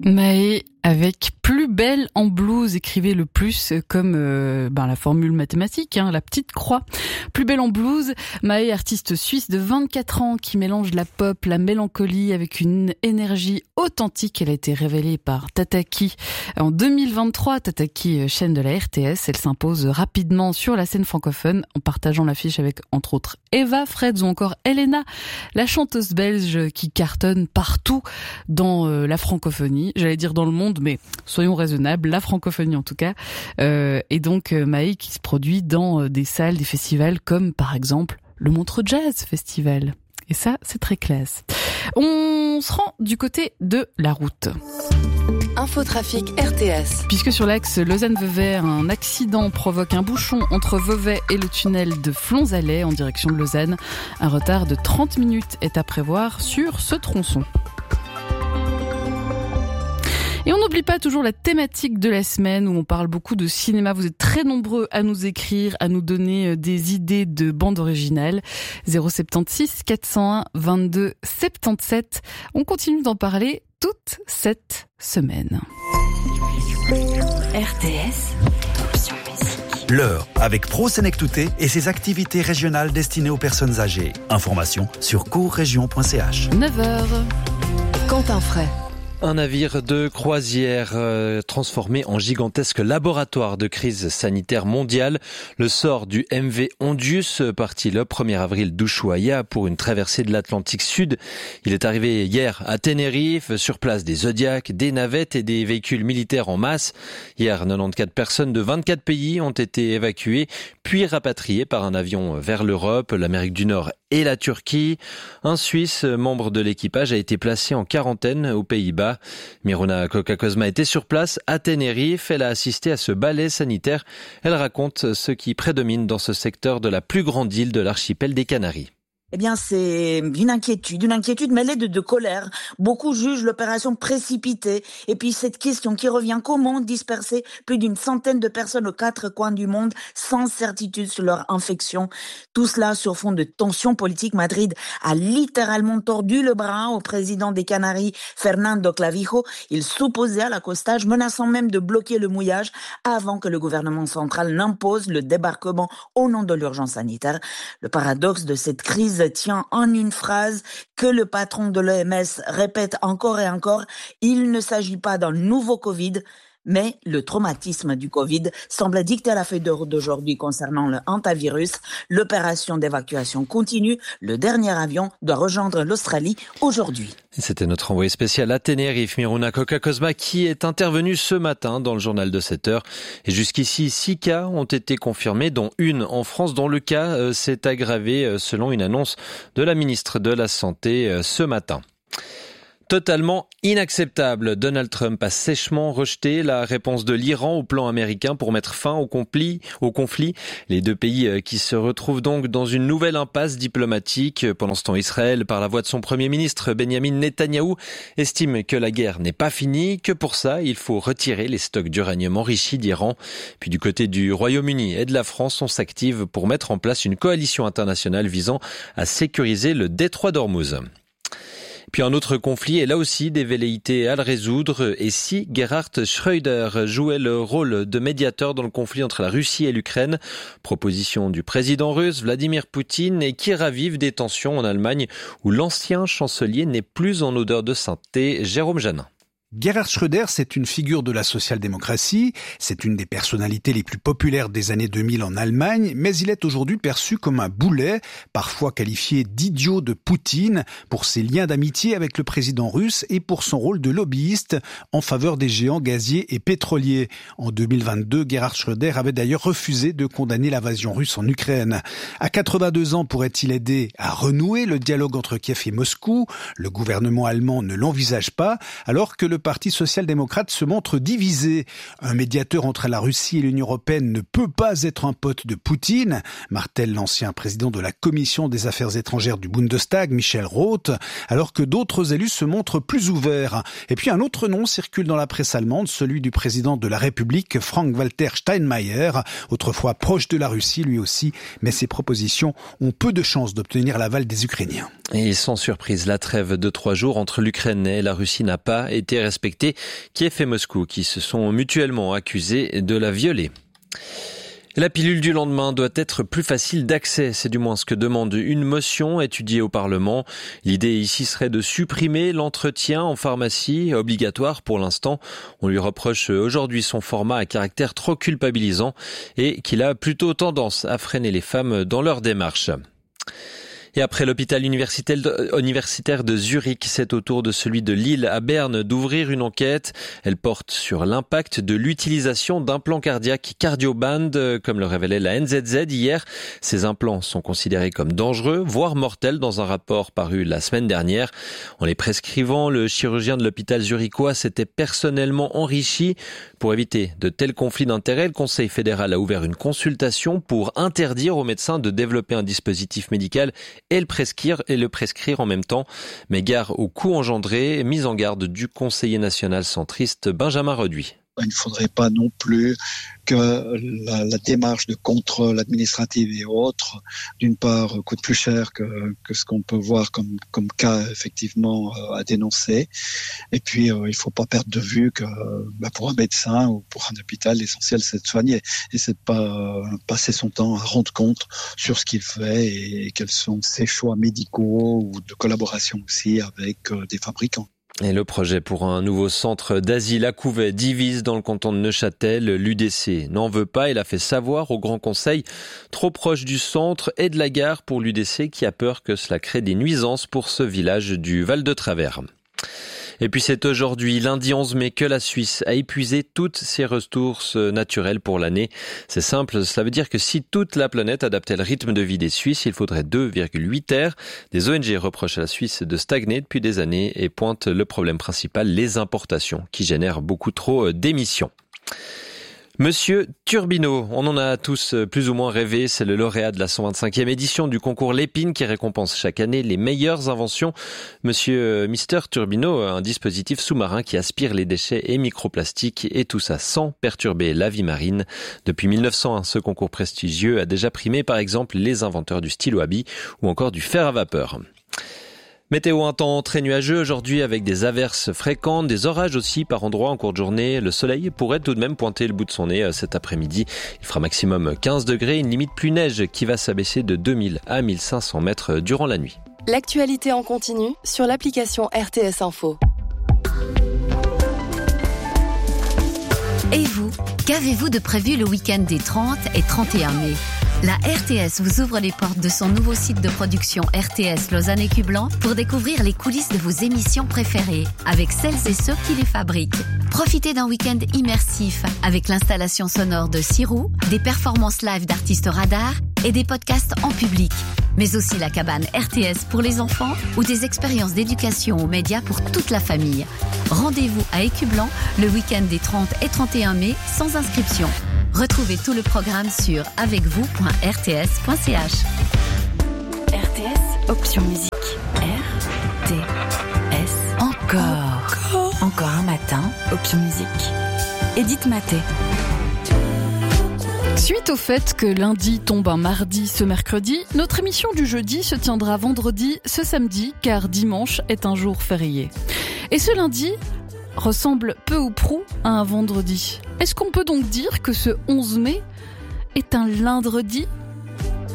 Maë avec Plus belle en blues, écrivez le plus comme la formule mathématique, la petite croix. Plus belle en blues, Maë, artiste suisse de 24 ans qui mélange la pop, la mélancolie avec une énergie authentique. Elle a été révélée par Tataki en 2023. Tataki, chaîne de la RTS, elle s'impose rapidement sur la scène francophone en partageant l'affiche avec entre autres Eva Freds ou encore Elena, la chanteuse belge qui cartonne partout dans la francophonie. J'allais dire dans le monde, mais soyons raisonnables, la francophonie en tout cas. Et donc Maë qui se produit dans des salles, des festivals comme par exemple le Montreux Jazz Festival. Et ça, c'est très classe. On se rend du côté de la route. Infotrafic RTS. Puisque sur l'axe Lausanne-Vevey, un accident provoque un bouchon entre Vevey et le tunnel de Flonzalais en direction de Lausanne. Un retard de 30 minutes est à prévoir sur ce tronçon. Et on n'oublie pas toujours la thématique de la semaine où on parle beaucoup de cinéma. Vous êtes très nombreux à nous écrire, à nous donner des idées de bandes originales. 076 401 22 77. On continue d'en parler toute cette semaine. RTS, option musique. L'heure avec Pro Senectouté et ses activités régionales destinées aux personnes âgées. Information sur courregion.ch. 9h. Quentin Fray. Un navire de croisière transformé en gigantesque laboratoire de crise sanitaire mondiale. Le sort du MV Ondius, parti le 1er avril d'Ushuaïa pour une traversée de l'Atlantique Sud. Il est arrivé hier à Tenerife, sur place des Zodiacs, des navettes et des véhicules militaires en masse. Hier, 94 personnes de 24 pays ont été évacuées, puis rapatriées par un avion vers l'Europe, l'Amérique du Nord et la Turquie. Un Suisse, membre de l'équipage, a été placé en quarantaine aux Pays-Bas. Miruna Koka-Kozma était sur place à Tenerife. Elle a assisté à ce balai sanitaire. Elle raconte ce qui prédomine dans ce secteur de la plus grande île de l'archipel des Canaries. Eh bien, c'est une inquiétude mêlée de colère. Beaucoup jugent l'opération précipitée. Et puis, cette question qui revient, comment disperser plus d'une centaine de personnes aux 4 coins du monde sans certitude sur leur infection? Tout cela sur fond de tensions politiques. Madrid a littéralement tordu le bras au président des Canaries, Fernando Clavijo. Il s'opposait à l'accostage, menaçant même de bloquer le mouillage avant que le gouvernement central n'impose le débarquement au nom de l'urgence sanitaire. Le paradoxe de cette crise tient en une phrase que le patron de l'OMS répète encore et encore: il ne s'agit pas d'un nouveau Covid, mais le traumatisme du Covid semble dicter la feuille de route d'aujourd'hui concernant le hantavirus. L'opération d'évacuation continue. Le dernier avion doit rejoindre l'Australie aujourd'hui. C'était notre envoyé spécial à Tenerife, Miruna Koka-Kozma, qui est intervenu ce matin dans le journal de 7h. Et jusqu'ici, 6 cas ont été confirmés, dont une en France, dont le cas s'est aggravé selon une annonce de la ministre de la Santé ce matin. Totalement inacceptable. Donald Trump a sèchement rejeté la réponse de l'Iran au plan américain pour mettre fin au conflit. Les deux pays qui se retrouvent donc dans une nouvelle impasse diplomatique. Pendant ce temps, Israël, par la voix de son Premier ministre Benjamin Netanyahou, estime que la guerre n'est pas finie, que pour ça, il faut retirer les stocks d'uranium enrichi d'Iran. Puis du côté du Royaume-Uni et de la France, on s'active pour mettre en place une coalition internationale visant à sécuriser le détroit d'Ormuz. Puis un autre conflit, et là aussi des velléités à le résoudre. Et si Gerhard Schröder jouait le rôle de médiateur dans le conflit entre la Russie et l'Ukraine? Proposition du président russe Vladimir Poutine, et qui ravive des tensions en Allemagne où l'ancien chancelier n'est plus en odeur de sainteté. Jérôme Janin. Gerhard Schröder, c'est une figure de la social-démocratie, c'est une des personnalités les plus populaires des années 2000 en Allemagne, mais il est aujourd'hui perçu comme un boulet, parfois qualifié d'idiot de Poutine, pour ses liens d'amitié avec le président russe et pour son rôle de lobbyiste en faveur des géants gaziers et pétroliers. En 2022, Gerhard Schröder avait d'ailleurs refusé de condamner l'invasion russe en Ukraine. À 82 ans, pourrait-il aider à renouer le dialogue entre Kiev et Moscou? Le gouvernement allemand ne l'envisage pas, alors que le Parti social-démocrate se montre divisé. Un médiateur entre la Russie et l'Union européenne ne peut pas être un pote de Poutine, martèle l'ancien président de la Commission des Affaires étrangères du Bundestag, Michel Roth, alors que d'autres élus se montrent plus ouverts. Et puis un autre nom circule dans la presse allemande, celui du président de la République, Frank-Walter Steinmeier, autrefois proche de la Russie lui aussi, mais ses propositions ont peu de chances d'obtenir l'aval des Ukrainiens. Et sans surprise, la trêve de 3 jours entre l'Ukraine et la Russie n'a pas été respecter Kiev et Moscou qui se sont mutuellement accusés de la violer. La pilule du lendemain doit être plus facile d'accès, c'est du moins ce que demande une motion étudiée au Parlement. L'idée ici serait de supprimer l'entretien en pharmacie, obligatoire pour l'instant. On lui reproche aujourd'hui son format à caractère trop culpabilisant et qu'il a plutôt tendance à freiner les femmes dans leur démarche. Et après l'hôpital universitaire de Zurich, c'est au tour de celui de Lille à Berne d'ouvrir une enquête. Elle porte sur l'impact de l'utilisation d'implants cardiaques Cardioband, comme le révélait la NZZ hier. Ces implants sont considérés comme dangereux, voire mortels dans un rapport paru la semaine dernière. En les prescrivant, le chirurgien de l'hôpital zurichois s'était personnellement enrichi. Pour éviter de tels conflits d'intérêts, le Conseil fédéral a ouvert une consultation pour interdire aux médecins de développer un dispositif médical et le prescrire en même temps. Mais gare aux coûts engendrés, mise en garde du conseiller national centriste Benjamin Reduit. Il ne faudrait pas non plus que la démarche de contrôle administratif et autres, d'une part, coûte plus cher que ce qu'on peut voir comme cas effectivement à dénoncer. Et puis, il ne faut pas perdre de vue que pour un médecin ou pour un hôpital, l'essentiel c'est de soigner et c'est de pas passer son temps à rendre compte sur ce qu'il fait et quels sont ses choix médicaux ou de collaboration aussi avec des fabricants. Et le projet pour un nouveau centre d'asile à Couvet divise dans le canton de Neuchâtel. L'UDC n'en veut pas. Il a fait savoir au Grand Conseil, trop proche du centre et de la gare pour l'UDC qui a peur que cela crée des nuisances pour ce village du Val de Travers. Et puis c'est aujourd'hui, lundi 11 mai, que la Suisse a épuisé toutes ses ressources naturelles pour l'année. C'est simple, cela veut dire que si toute la planète adaptait le rythme de vie des Suisses, il faudrait 2,8 terres. Des ONG reprochent à la Suisse de stagner depuis des années et pointent le problème principal, les importations, qui génèrent beaucoup trop d'émissions. Monsieur Turbino, on en a tous plus ou moins rêvé, c'est le lauréat de la 125e édition du concours Lépine qui récompense chaque année les meilleures inventions. Mister Turbino, un dispositif sous-marin qui aspire les déchets et microplastiques et tout ça sans perturber la vie marine. Depuis 1901, ce concours prestigieux a déjà primé par exemple les inventeurs du stylo à billes ou encore du fer à vapeur. Météo, un temps très nuageux aujourd'hui avec des averses fréquentes, des orages aussi par endroits en cours de journée. Le soleil pourrait tout de même pointer le bout de son nez cet après-midi. Il fera maximum 15 degrés, une limite plus neige qui va s'abaisser de 2000 à 1500 mètres durant la nuit. L'actualité en continu sur l'application RTS Info. Et vous, qu'avez-vous de prévu le week-end des 30 et 31 mai ? La RTS vous ouvre les portes de son nouveau site de production RTS Lausanne et Cublan pour découvrir les coulisses de vos émissions préférées avec celles et ceux qui les fabriquent. Profitez d'un week-end immersif avec l'installation sonore de Sirou, des performances live d'artistes radars et des podcasts en public. Mais aussi la cabane RTS pour les enfants ou des expériences d'éducation aux médias pour toute la famille. Rendez-vous à Écublan le week-end des 30 et 31 mai sans inscription. Retrouvez tout le programme sur avecvous.rts.ch. RTS, option musique. RTS. Encore un matin, option musique. Edith Maté. Suite au fait que lundi tombe un mardi ce mercredi, notre émission du jeudi se tiendra vendredi ce samedi, car dimanche est un jour férié. Et ce lundi ressemble peu ou prou à un vendredi. Est-ce qu'on peut donc dire que ce 11 mai est un lindredi ?